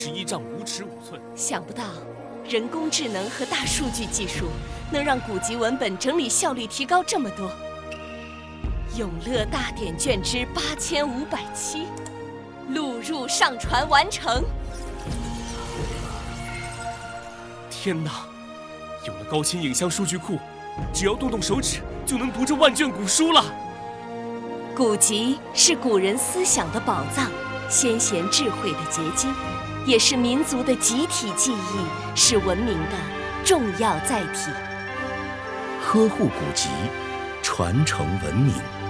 1丈5尺5寸。 想不到，人工智能和大数据技术能让古籍文本整理效率提高这么多。永乐大典卷之8507，录入上传完成。 天哪！有了高清影像数据库，只要动动手指就能读这万卷古书了。 古籍是古人思想的宝藏，先贤智慧的结晶，也是民族的集体记忆，是文明的重要载体。 呵护古籍，传承文明。